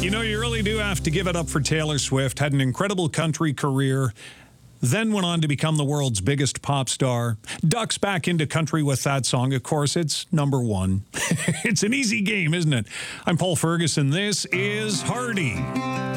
You know, you really do have to give it up for Taylor Swift. Had an incredible country career, then went on to become the world's biggest pop star. Ducks back into country with that song. Of course, it's #1. It's an easy game, isn't it? I'm Paul Ferguson. This is Hardy.